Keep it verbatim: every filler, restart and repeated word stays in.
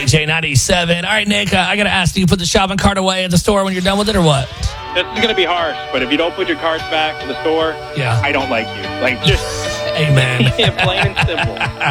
J ninety-seven. All right, Nick, uh, I got to ask, do you put the shopping cart away at the store when you're done with it or what? This is going to be harsh, but if you don't put your carts back to the store, Yeah. I don't like you. Like, just Amen. plain and simple.